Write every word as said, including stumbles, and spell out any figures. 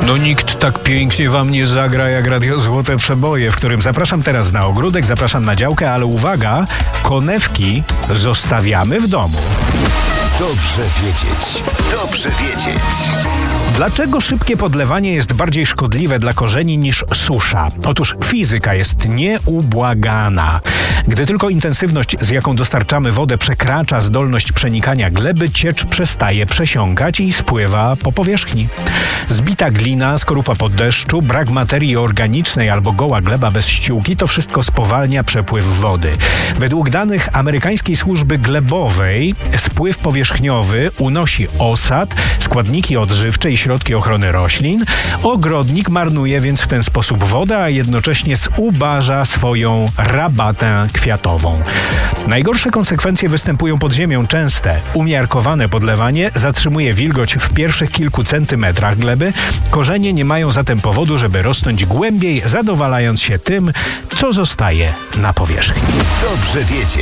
No nikt tak pięknie wam nie zagra jak Radio Złote Przeboje, w którym zapraszam teraz na ogródek, zapraszam na działkę, ale uwaga, konewki zostawiamy w domu. Dobrze wiedzieć. Dobrze wiedzieć. Dlaczego szybkie podlewanie jest bardziej szkodliwe dla korzeni niż susza? Otóż fizyka jest nieubłagana. Gdy tylko intensywność, z jaką dostarczamy wodę, przekracza zdolność przenikania gleby, ciecz przestaje przesiąkać i spływa po powierzchni. Zbita glina, skorupa po deszczu, brak materii organicznej albo goła gleba bez ściółki, to wszystko spowalnia przepływ wody. Według danych amerykańskiej służby glebowej spływ powierzchniowy unosi osad, składniki odżywcze i środki ochrony roślin. Ogrodnik marnuje więc w ten sposób wodę, a jednocześnie zubaża swoją rabatę kwiatową. Najgorsze konsekwencje występują pod ziemią częste. Umiarkowane podlewanie zatrzymuje wilgoć w pierwszych kilku centymetrach gleby. Korzenie nie mają zatem powodu, żeby rosnąć głębiej, zadowalając się tym, co zostaje na powierzchni. Dobrze wiedzieć.